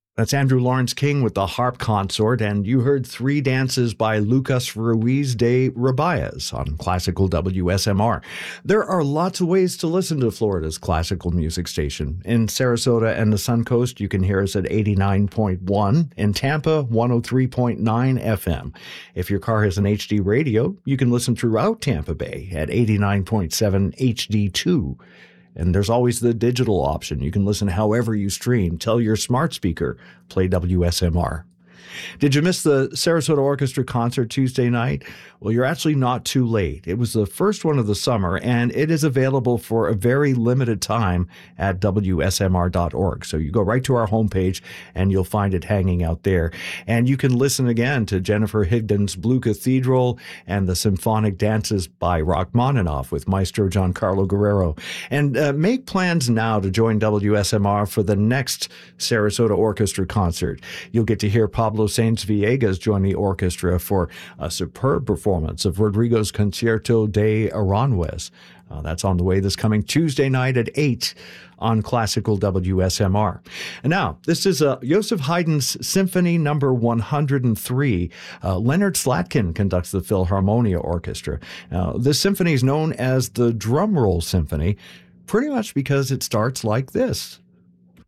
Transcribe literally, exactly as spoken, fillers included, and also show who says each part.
Speaker 1: That's Andrew Lawrence King with the Harp Consort, and you heard Three Dances by Lucas Ruiz de Rabayas on Classical W S M R. There are lots of ways to listen to Florida's classical music station. In Sarasota and the Suncoast, you can hear us at eighty-nine point one. In Tampa, one oh three point nine F M. If your car has an H D radio, you can listen throughout Tampa Bay at eighty-nine point seven H D two. And there's always the digital option. You can listen however you stream. Tell your smart speaker, play W S M R. Did you miss the Sarasota Orchestra concert Tuesday night? Well, you're actually not too late. It was the first one of the summer, and it is available for a very limited time at W S M R dot org. So you go right to our homepage, and you'll find it hanging out there. And you can listen again to Jennifer Higdon's Blue Cathedral and the symphonic dances by Rachmaninoff with Maestro Giancarlo Guerrero. And uh, make plans now to join W S M R for the next Sarasota Orchestra concert. You'll get to hear Pablo Sainz Villegas join the orchestra for a superb performance of Rodrigo's Concierto de Aranjuez. Uh, that's on the way this coming Tuesday night at eight on Classical W S M R. And now, this is uh, Joseph Haydn's Symphony Number one hundred three. Uh, Leonard Slatkin conducts the Philharmonia Orchestra. Now, this symphony is known as the Drum Roll Symphony, pretty much because it starts like this.